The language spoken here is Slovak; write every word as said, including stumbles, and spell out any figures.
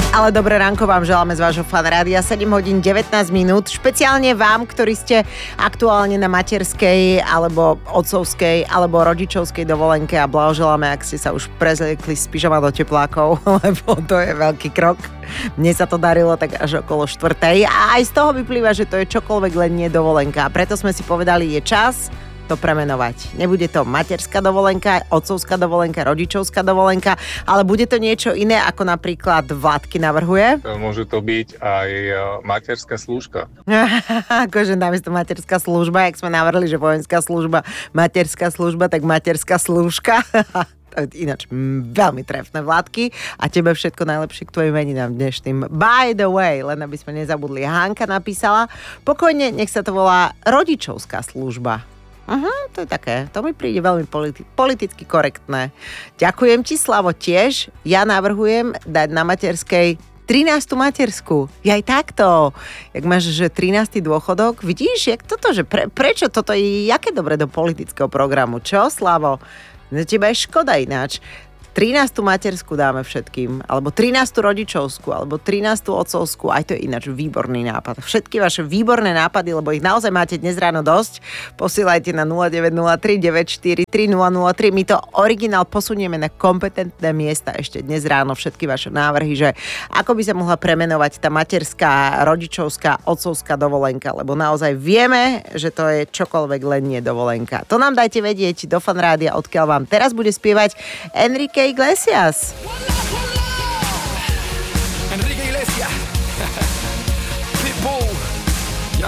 Ale dobré ránko vám želáme z vášho Fan rádia, sedem hodín devätnásť minút. Špeciálne vám, ktorí ste aktuálne na materskej alebo otcovskej alebo rodičovskej dovolenke a blahoželáme, ak ste sa už prezliekli z pyžama do teplákov, lebo to je veľký krok. Mne sa to darilo tak až okolo štvrtej a aj z toho vyplýva, že to je čokoľvek len nie dovolenka. A preto sme si povedali, je čas to premenovať. Nebude to materská dovolenka, otcovská dovolenka, rodičovská dovolenka, ale bude to niečo iné, ako napríklad Vládky navrhuje. Môže to byť aj materská služka. Akože namiesto materská služba, jak sme navrhli, že vojenská služba, materská služba, tak materská slúžka. Ináč m, veľmi trefné, Vládky, a tebe všetko najlepšie k tvojim meninám dnešným. By the way, len aby sme nezabudli, Hanka napísala, pokojne, nech sa to volá rodičovská služba. Aha, to je také, to mi príde veľmi politi- politicky korektné. Ďakujem ti, Slavo, tiež. Ja navrhujem dať na materskej trinástu materskú. Aj takto. Jak máš, že trinásty dôchodok, vidíš, jak toto, že pre, prečo toto je, jaké dobre do politického programu, čo, Slavo? Na teba je škoda ináč. trinástu materskú dáme všetkým, alebo trinástu rodičovskú, alebo trinástu otcovskú, aj to je ináč výborný nápad. Všetky vaše výborné nápady, lebo ich naozaj máte dnes ráno dosť, posielajte na nula deväť nula tri deväť štyri tri nula nula tri. My to originál posunieme na kompetentné miesta ešte dnes ráno, všetky vaše návrhy, že ako by sa mohla premenovať tá materská, rodičovská, otcovská dovolenka, lebo naozaj vieme, že to je čokoľvek len nie dovolenka. To nám dajte vedieť do Fan rádia, odkiaľ vám teraz bude spievať Enrique Iglesias.